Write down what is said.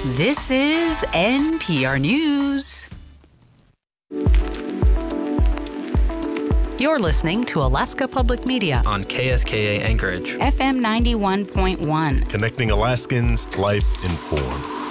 This is NPR News. You're listening to Alaska Public Media on KSKA Anchorage, FM 91.1. Connecting Alaskans, life informed.